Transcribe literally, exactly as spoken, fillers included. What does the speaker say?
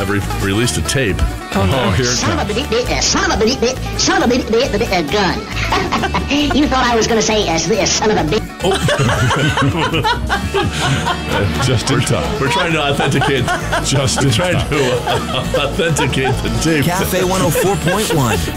re- released a tape. Oh, no. Oh, here it Son comes. of a bit, uh, son of a bit, son of a bit, bit, bit, uh, gun. You thought I was going to say, uh, son of a bit. Just in time. We're trying to authenticate. Just in trying to uh, authenticate the tape. Cafe one oh four point one.